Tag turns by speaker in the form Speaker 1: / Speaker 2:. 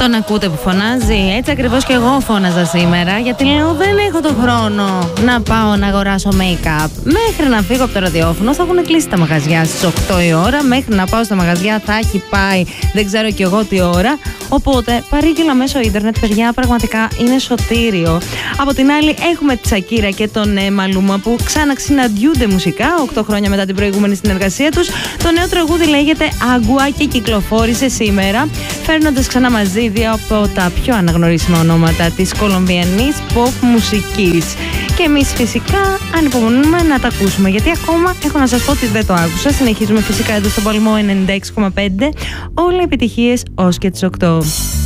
Speaker 1: Τον ακούτε που φωνάζει? Έτσι ακριβώς και εγώ φώναζα σήμερα, γιατί λέω δεν έχω τον χρόνο να πάω να αγοράσω make-up. Μέχρι να φύγω από το ραδιόφωνο θα έχουν κλείσει τα μαγαζιά στις 8 η ώρα. Μέχρι να πάω στα μαγαζιά θα έχει πάει δεν ξέρω κι εγώ τι ώρα. Οπότε παρήγγειλα μέσω ίντερνετ, παιδιά, πραγματικά είναι σωτήριο. Από την άλλη έχουμε τη Σακύρα και τον Μαλούμα που ξαναξυναντιούνται μουσικά 8 χρόνια μετά την προηγούμενη συνεργασία τους. Το νέο τραγούδι λέγεται Άγκουα και κυκλοφόρησε σήμερα, φέρνοντας ξανά μαζί δύο από τα πιο αναγνωρίσιμα ονόματα της κολομβιανής pop μουσικής. Και εμείς φυσικά ανυπομονούμε να τα ακούσουμε, γιατί ακόμα έχω να σας πω ότι δεν το άκουσα. Συνεχίζουμε φυσικά εδώ στον Παλμό 96,5. Όλα επιτυχίες ως και τις 8.